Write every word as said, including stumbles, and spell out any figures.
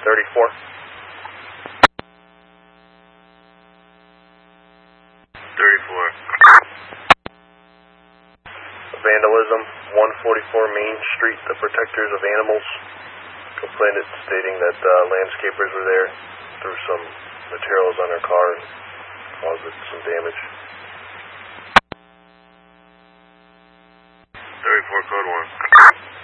thirty-four. thirty-four. Vandalism, one forty-four Main Street, the Protectors of Animals. Complainant stating that uh, landscapers were there, threw some materials on their car and caused it some damage. thirty-four, code one.